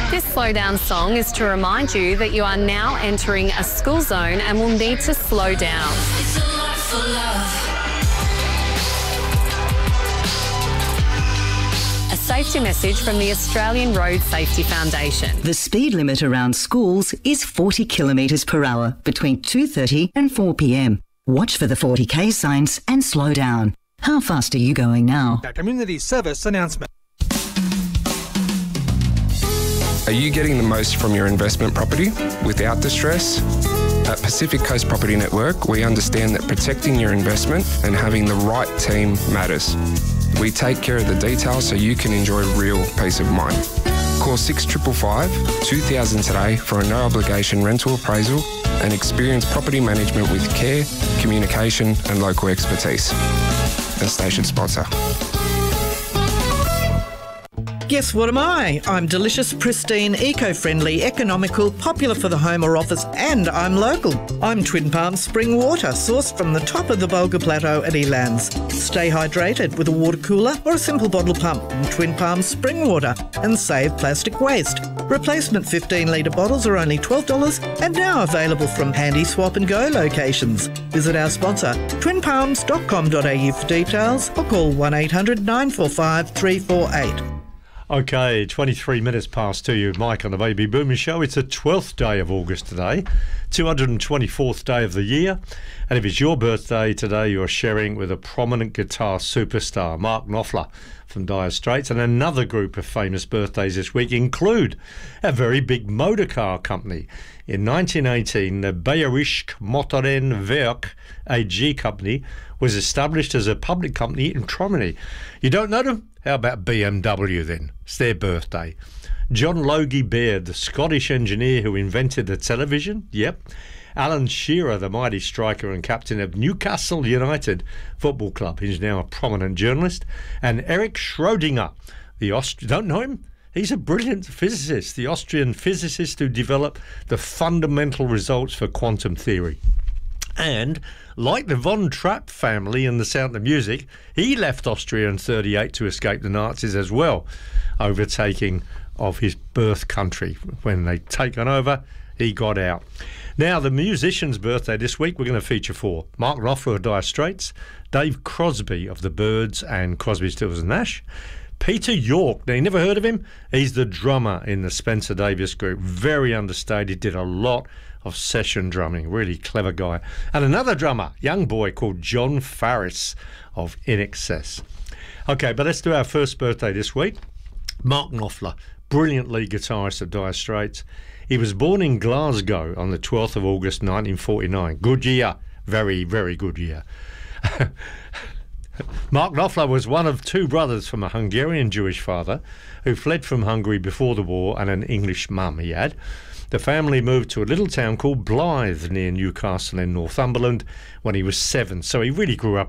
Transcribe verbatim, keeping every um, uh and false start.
This slow down song is to remind you that you are now entering a school zone and will need to slow down. It's a lot for love. A safety message from the Australian Road Safety Foundation. The speed limit around schools is forty kilometres per hour between two thirty and four p m. Watch for the forty k signs and slow down. How fast are you going now? A community service announcement. Are you getting the most from your investment property without the stress? At Pacific Coast Property Network, we understand that protecting your investment and having the right team matters. We take care of the details so you can enjoy real peace of mind. Call six five five, two thousand today for a no-obligation rental appraisal and experience property management with care, communication and local expertise. A station sponsor. Guess what am I? I'm delicious, pristine, eco-friendly, economical, popular for the home or office, and I'm local. I'm Twin Palms Spring Water, sourced from the top of the Bulga Plateau at Elands. Stay hydrated with a water cooler or a simple bottle pump from Twin Palms Spring Water and save plastic waste. Replacement fifteen litre bottles are only twelve dollars and now available from handy swap and go locations. Visit our sponsor, twin palms dot com dot a u for details or call one eight hundred, nine four five, three four eight. Okay, twenty-three minutes past two, you Mike on the Baby Boomer Show. It's the twelfth day of August today, two hundred twenty-fourth day of the year. And if it's your birthday today, you're sharing with a prominent guitar superstar, Mark Knopfler from Dire Straits. And another group of famous birthdays this week include a very big motor car company. In nineteen eighteen, the Bayerische Motorenwerk A G company was established as a public company in Tromini. You don't know them? How about B M W then? It's their birthday. John Logie Baird, the Scottish engineer who invented the television. Yep. Alan Shearer, the mighty striker and captain of Newcastle United Football Club. He's now a prominent journalist. And Erich Schrödinger, the Austrian... Don't know him? He's a brilliant physicist, the Austrian physicist who developed the fundamental results for quantum theory. And, like the Von Trapp family in The Sound of Music, he left Austria in thirty-eight to escape the Nazis as well, overtaking of his birth country. When they'd taken over, he got out. Now, the musician's birthday this week, we're going to feature four. Mark Knopfler of Dire Straits, Dave Crosby of the Byrds and Crosby, Stills and Nash, Peter York. Now, you never heard of him? He's the drummer in the Spencer Davis group. Very understated, did a lot of session drumming. Really clever guy. And another drummer, young boy called John Farris of In Excess. Okay, but let's do our first birthday this week. Mark Knopfler, brilliant lead guitarist of Dire Straits. He was born in Glasgow on the twelfth of August nineteen forty-nine. Good year. Very, very good year. Mark Knopfler was one of two brothers from a Hungarian Jewish father who fled from Hungary before the war and an English mum he had. The family moved to a little town called Blythe near Newcastle in Northumberland when he was seven, so he really grew up